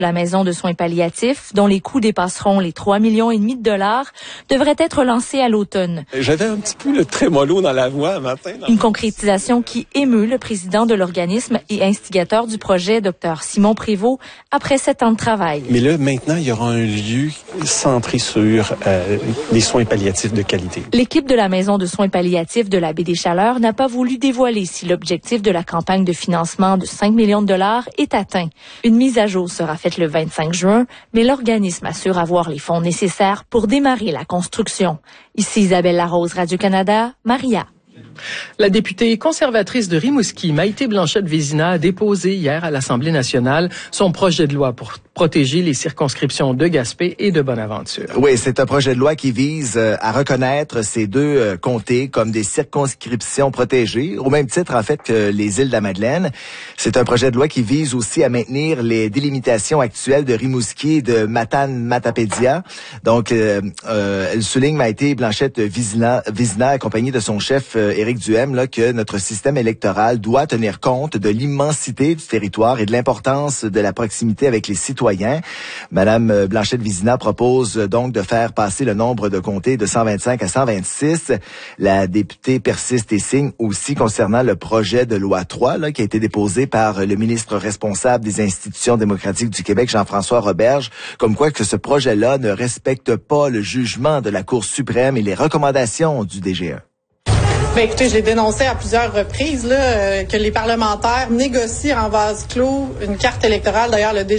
La maison de soins palliatifs, dont les coûts dépasseront les 3,5 millions de dollars, devrait être lancée à l'automne. J'avais un petit peu le trémolo dans la voix un matin. Une concrétisation qui émeut le président de l'organisme et instigateur du projet, Dr Simon Prévost, après 7 ans de travail. Mais là, maintenant, il y aura un lieu centré sur les soins palliatifs de qualité. L'équipe de la maison de soins palliatifs de la Baie des Chaleurs n'a pas voulu dévoiler si l'objectif de la campagne de financement de 5 millions de dollars est atteint. Une mise à jour sera faite le 25 juin, mais l'organisme assure avoir les fonds nécessaires pour démarrer la construction. Ici Isabelle Larose, Radio-Canada, Maria. La députée conservatrice de Rimouski, Maïté Blanchette-Vézina, a déposé hier à l'Assemblée nationale son projet de loi pour protéger les circonscriptions de Gaspé et de Bonaventure. Oui, c'est un projet de loi qui vise à reconnaître ces deux comtés comme des circonscriptions protégées, au même titre en fait que les îles de la Madeleine. C'est un projet de loi qui vise aussi à maintenir les délimitations actuelles de Rimouski et de Matane-Matapédia. Donc, elle souligne, Maïté Blanchette-Vézina, accompagnée de son chef Éric Duhem, là, que notre système électoral doit tenir compte de l'immensité du territoire et de l'importance de la proximité avec les citoyens. Madame Blanchette-Vézina propose donc de faire passer le nombre de comtés de 125 à 126. La députée persiste et signe aussi concernant le projet de loi 3 là, qui a été déposé par le ministre responsable des institutions démocratiques du Québec, Jean-François Roberge, comme quoi que ce projet-là ne respecte pas le jugement de la Cour suprême et les recommandations du DGE. Ben écoutez, je l'ai dénoncé à plusieurs reprises là, que les parlementaires négocient en vase clos une carte électorale. D'ailleurs, le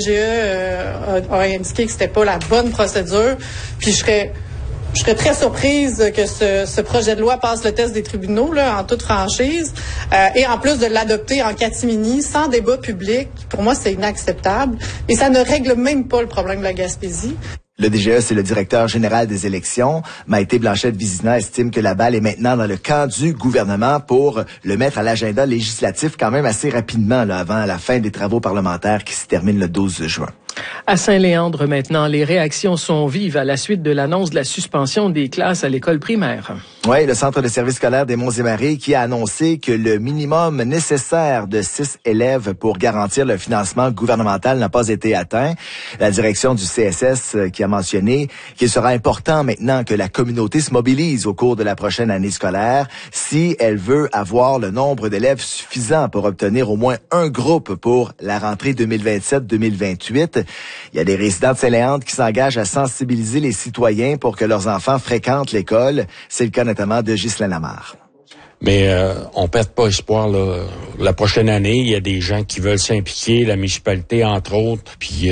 DGE a indiqué que c'était pas la bonne procédure. Puis je serais très surprise que ce projet de loi passe le test des tribunaux là, en toute franchise. Et en plus de l'adopter en catimini, sans débat public, pour moi, c'est inacceptable. Et ça ne règle même pas le problème de la Gaspésie. Le DGE, c'est le directeur général des élections. Maïté Blanchette-Vézina estime que la balle est maintenant dans le camp du gouvernement pour le mettre à l'agenda législatif quand même assez rapidement, là, avant la fin des travaux parlementaires qui se terminent le 12 juin. À Saint-Léandre, maintenant, les réactions sont vives à la suite de l'annonce de la suspension des classes à l'école primaire. Oui, le Centre de services scolaires des Monts-et-Marais qui a annoncé que le minimum nécessaire de 6 élèves pour garantir le financement gouvernemental n'a pas été atteint. La direction du CSS qui a mentionné qu'il sera important maintenant que la communauté se mobilise au cours de la prochaine année scolaire si elle veut avoir le nombre d'élèves suffisant pour obtenir au moins un groupe pour la rentrée 2027-2028. Il y a des résidents de Saint-Léandre qui s'engagent à sensibiliser les citoyens pour que leurs enfants fréquentent l'école. C'est le cas notamment de Ghislaine Lamar. Mais on perd pas espoir là. La prochaine année, il y a des gens qui veulent s'impliquer, la municipalité entre autres. Puis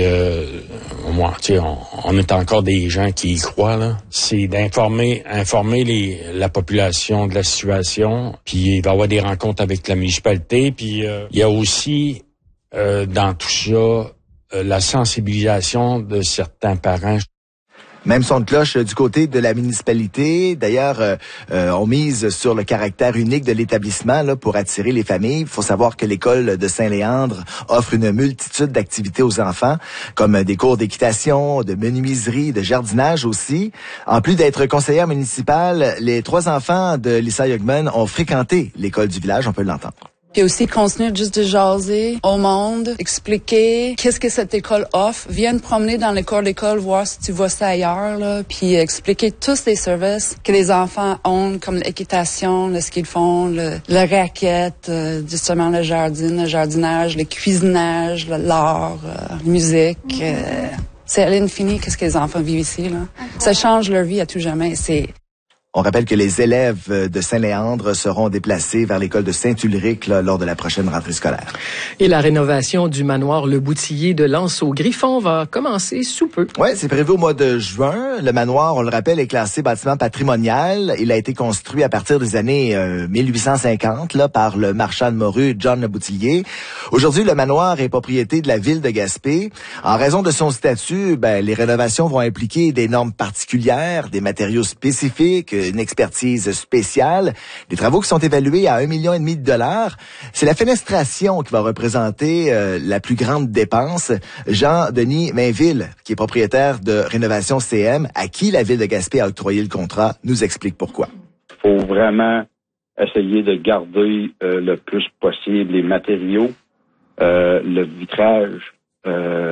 on est encore des gens qui y croient là. C'est d'informer la population de la situation. Puis il va y avoir des rencontres avec la municipalité. Puis il y a aussi dans tout ça la sensibilisation de certains parents. Même son de cloche du côté de la municipalité. D'ailleurs, on mise sur le caractère unique de l'établissement là, pour attirer les familles. Il faut savoir que l'école de Saint-Léandre offre une multitude d'activités aux enfants, comme des cours d'équitation, de menuiserie, de jardinage aussi. En plus d'être conseillère municipale, les 3 enfants de Lisa Yugman ont fréquenté l'école du village. On peut l'entendre. Puis aussi continuer juste de jaser au monde, expliquer qu'est-ce que cette école offre. Viens te promener dans les cours d'école, voir si tu vois ça ailleurs, là, puis expliquer tous les services que les enfants ont, comme l'équitation, le ski de fond, le raquette, justement le jardinage, le cuisinage, l'art, la musique. C'est à l'infini qu'est-ce que les enfants vivent ici, là. Ça change leur vie à tout jamais. On rappelle que les élèves de Saint-Léandre seront déplacés vers l'école de Saint-Ulric lors de la prochaine rentrée scolaire. Et la rénovation du manoir Le Boutillier de L'Anse-au-Griffon va commencer sous peu. Oui, c'est prévu au mois de juin. Le manoir, on le rappelle, est classé bâtiment patrimonial. Il a été construit à partir des années 1850 là, par le marchand de morue John Le Boutillier. Aujourd'hui, le manoir est propriété de la ville de Gaspé. En raison de son statut, les rénovations vont impliquer des normes particulières, des matériaux spécifiques, une expertise spéciale, des travaux qui sont évalués à 1,5 million de dollars. C'est la fenestration qui va représenter la plus grande dépense. Jean-Denis Mainville, qui est propriétaire de Rénovation CM, à qui la ville de Gaspé a octroyé le contrat, nous explique pourquoi. Il faut vraiment essayer de garder le plus possible les matériaux, le vitrage,